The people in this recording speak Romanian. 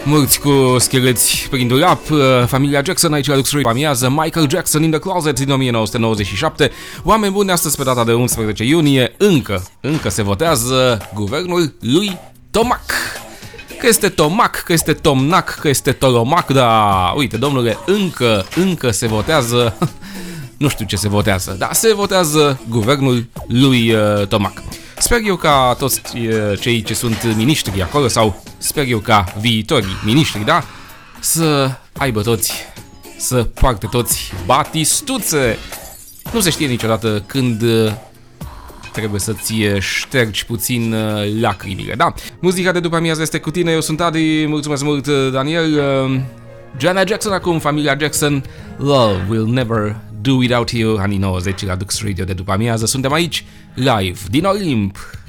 Mulți cu scheleți prin dulap, familia Jackson aici la Lux Radio amiază, Michael Jackson in the Closet din 1997. Oameni buni, astăzi pe data de 11 iunie încă se votează guvernul lui Tomac. Că este Tomac, că este Tomnac, că este Tolomac, dar uite, domnule, încă se votează, nu știu ce se votează, dar se votează guvernul lui Tomac. Sper eu ca toți cei ce sunt miniștri acolo, sau sper eu ca viitorii miniștri, da? Să aibă toți, să poarte toți batistuțe. Nu se știe niciodată când trebuie să-ți ștergi puțin lacrimile, da? Muzica de după amiază este cu tine, eu sunt Adi, mulțumesc mult, Daniel. Janet Jackson acum, familia Jackson, Love Will Never Do Without You, anii 90 la Lux Radio de după amiază. Suntem aici, live, din Olimp.